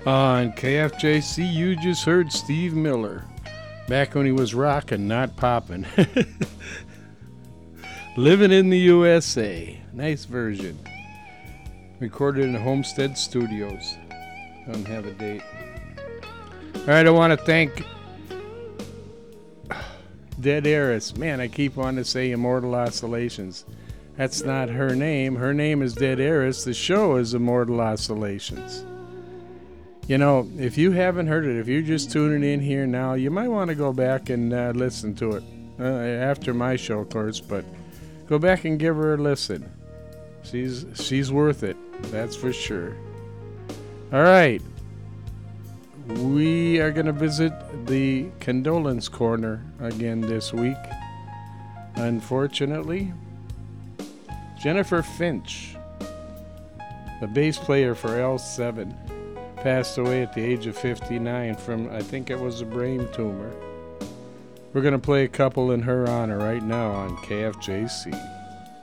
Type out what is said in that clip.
On KFJC, you just heard Steve Miller. Back when he was rockin', not poppin'. Living in the USA. Nice version. Recorded in Homestead Studios. Don't have a date. Alright, I want to thank Dead Heiress. Man, I keep wanting to say Immortal Oscillations. That's not her name. Her name is Dead Heiress. The show is Immortal Oscillations. You know, if you haven't heard it, if you're just tuning in here now, you might want to go back and listen to it. After my show, of course, but go back and give her a listen. She's worth it. That's for sure. All right. We are going to visit the Condolence Corner again this week. Unfortunately, Jennifer Finch, the bass player for L7, passed away at the age of 59 from, I think it was a brain tumor. We're going to play a couple in her honor right now on KFJC.